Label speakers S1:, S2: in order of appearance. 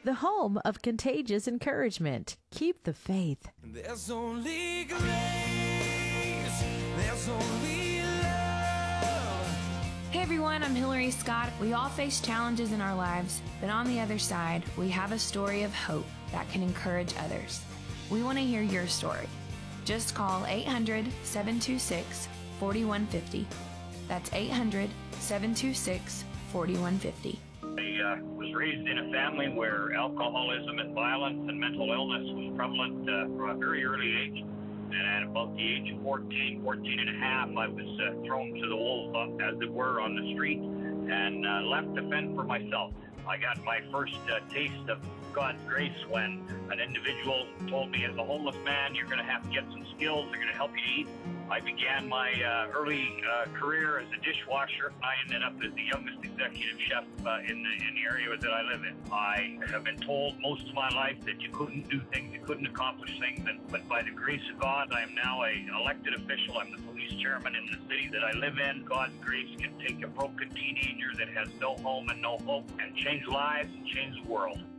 S1: the home of contagious encouragement. Keep the faith.
S2: There's only grace, there's only love.
S3: Hey everyone, I'm Hillary Scott. We all face challenges in our lives, but on the other side, we have a story of hope that can encourage others. We want to hear your story. Just call 800-726-4150. That's 800-726-4150.
S4: I was raised in a family where alcoholism and violence and mental illness was prevalent from a very early age. And at about the age of 14 and a half, I was thrown to the wolves, as it were, on the street and left to fend for myself. I got my first taste of God's grace when an individual told me, as a homeless man, you're going to have to get some skills. They're going to help you to eat. I began my early career as a dishwasher. I ended up as the youngest executive chef in the area that I live in. I have been told most of my life that you couldn't do things, you couldn't accomplish things, but by the grace of God, I am now an elected official. I'm the police chairman in the city that I live in. God's grace can take a broken teenager that has no home and no hope and change lives and change the world.